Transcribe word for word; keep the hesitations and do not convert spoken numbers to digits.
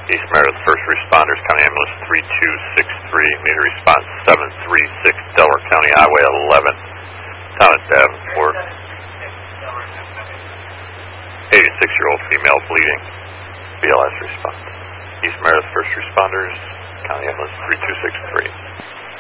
East Meredith First Responders, County Ambulance three two six three, meter response seven three six, Delaware County Highway eleven, town of Davenport. eighty-six-year-old female bleeding, B L S response. East Meredith First Responders, County Ambulance three two six three.